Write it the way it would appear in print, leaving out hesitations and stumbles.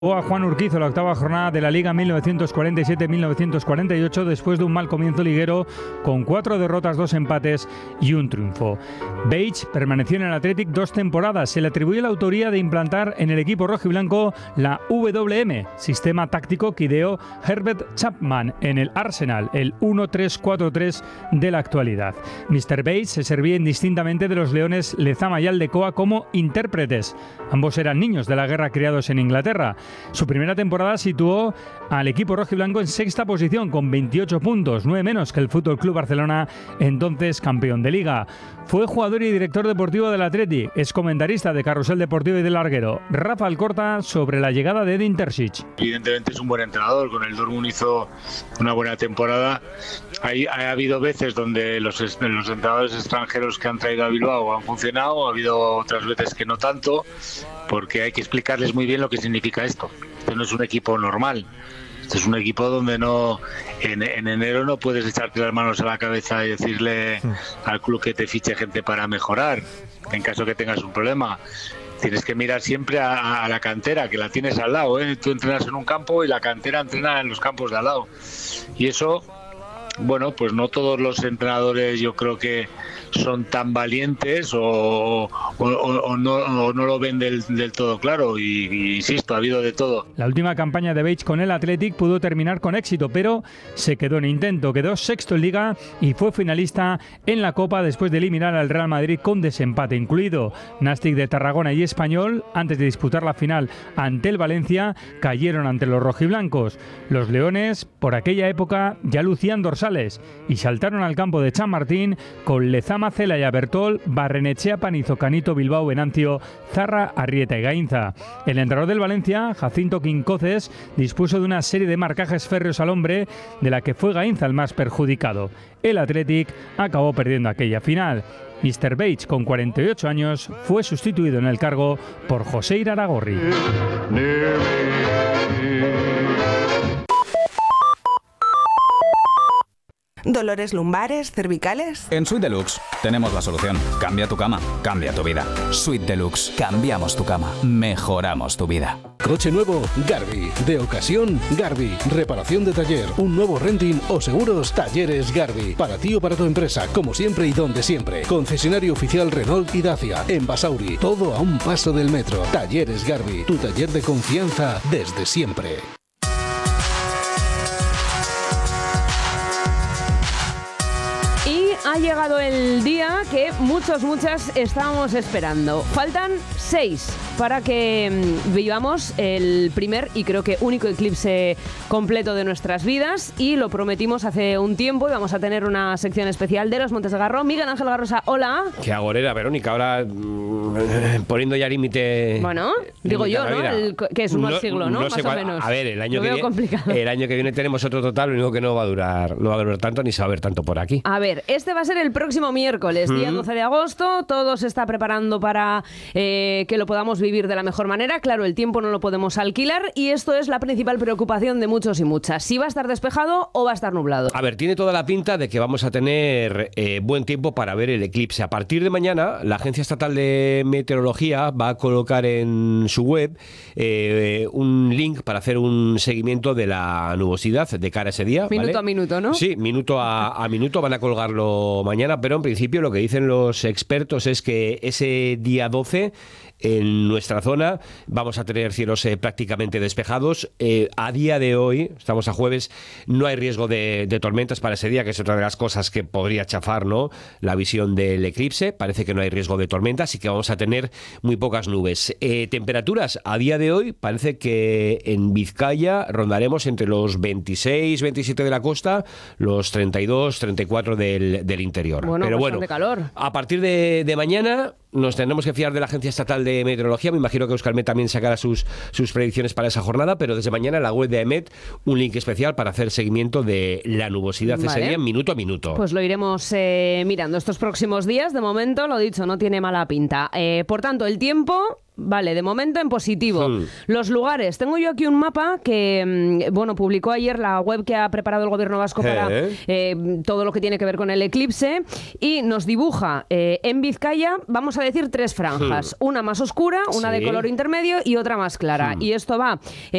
A Juan Urquizo la octava jornada de la Liga 1947-1948 después de un mal comienzo liguero con 4 derrotas, 2 empates y un triunfo. Beige permaneció en el Athletic 2 temporadas. Se le atribuye la autoría de implantar en el equipo rojiblanco la WM, sistema táctico que ideó Herbert Chapman en el Arsenal, el 1-3-4-3 de la actualidad. Mr. Beige se servía indistintamente de los leones Lezama y Aldecoa como intérpretes. Ambos eran niños de la guerra criados en Inglaterra. Su primera temporada situó al equipo rojiblanco en sexta posición con 28 puntos, 9 menos que el Fútbol Club Barcelona, entonces campeón de Liga. Fue jugador y director deportivo del Athletic, es comentarista de Carrusel Deportivo y del Larguero. Rafa Alcorta sobre la llegada de Edin Terzic. Evidentemente es un buen entrenador, con el Dortmund hizo una buena temporada. Ha habido veces donde los entrenadores extranjeros que han traído a Bilbao han funcionado, ha habido otras veces que no tanto, porque hay que explicarles muy bien lo que significa esto. Esto no es un equipo normal. Este es un equipo donde en enero no puedes echarte las manos a la cabeza y decirle al club que te fiche gente para mejorar, en caso que tengas un problema. Tienes que mirar siempre a la cantera, que la tienes al lado, ¿eh? Tú entrenas en un campo y la cantera entrena en los campos de al lado. Y eso, bueno, pues no todos los entrenadores yo creo que son tan valientes o no lo ven del todo claro, y insisto, ha habido de todo. La última campaña de Beige con el Athletic pudo terminar con éxito, pero se quedó en intento, quedó sexto en Liga y fue finalista en la Copa después de eliminar al Real Madrid con desempate incluido. Nàstic de Tarragona y Español, antes de disputar la final ante el Valencia, cayeron ante los rojiblancos. Los leones, por aquella época, ya lucían dorsales y saltaron al campo de Chamartín con Lezama, Celaya, Bertol, Barrenechea, Panizo, Canito, Bilbao, Venancio, Zarra, Arrieta y Gainza. El entrenador del Valencia, Jacinto Quincoces, dispuso de una serie de marcajes férreos al hombre, de la que fue Gainza el más perjudicado. El Athletic acabó perdiendo aquella final. Mr. Beige, con 48 años, fue sustituido en el cargo por José Iraragorri. ¿Dolores lumbares, cervicales? En Suite Deluxe tenemos la solución. Cambia tu cama, cambia tu vida. Suite Deluxe. Cambiamos tu cama, mejoramos tu vida. Coche nuevo, Garbi. De ocasión, Garbi. Reparación de taller, un nuevo renting o seguros, Talleres Garbi. Para ti o para tu empresa, como siempre y donde siempre. Concesionario oficial Renault y Dacia. En Basauri, todo a un paso del metro. Talleres Garbi. Tu taller de confianza desde siempre. Ha llegado el día que muchas estábamos esperando. Faltan 6 para que vivamos el primer y creo que único eclipse completo de nuestras vidas, y lo prometimos hace un tiempo y vamos a tener una sección especial de los Montes de Garro. Miguel Ángel Garrosa, hola. Qué agorera, Verónica, ahora poniendo ya límite. Bueno, digo yo, ¿no? Que es uno al siglo, ¿no? Más o menos. A ver, el año que viene tenemos otro total, lo único que no va a durar tanto, ni se va a ver tanto por aquí. A ver, este va a ser el próximo miércoles, día 12 de agosto. Todo se está preparando para que lo podamos vivir de la mejor manera. Claro, el tiempo no lo podemos alquilar y esto es la principal preocupación de muchos y muchas. Si va a estar despejado o va a estar nublado. A ver, tiene toda la pinta de que vamos a tener buen tiempo para ver el eclipse. A partir de mañana, la Agencia Estatal de Meteorología va a colocar en su web un link para hacer un seguimiento de la nubosidad de cara a ese día. Minuto a minuto, ¿no? Sí, minuto a minuto van a colgarlo mañana, pero en principio lo que dicen los expertos es que ese día 12 en nuestra zona vamos a tener cielos prácticamente despejados. A día de hoy, estamos a jueves, no hay riesgo de tormentas para ese día, que es otra de las cosas que podría chafar, ¿no?, la visión del eclipse. Parece que no hay riesgo de tormentas y que vamos a tener muy pocas nubes. Temperaturas, a día de hoy, parece que en Vizcaya rondaremos entre los 26, 27 de la costa, los 32, 34 del interior. Bueno, pero bastante calor. A partir de mañana nos tendremos que fiar de la Agencia Estatal de Meteorología. Me imagino que Euskalmet también sacará sus predicciones para esa jornada, pero desde mañana en la web de AEMET un link especial para hacer seguimiento de la nubosidad ese día minuto a minuto. Pues lo iremos mirando estos próximos días. De momento, lo dicho, no tiene mala pinta. Por tanto, el tiempo Vale, de momento en positivo. Los lugares. Tengo yo aquí un mapa que, publicó ayer la web que ha preparado el gobierno vasco para todo lo que tiene que ver con el eclipse, y nos dibuja en Vizcaya, vamos a decir, 3 franjas. Una más oscura, una de color intermedio y otra más clara. Y esto va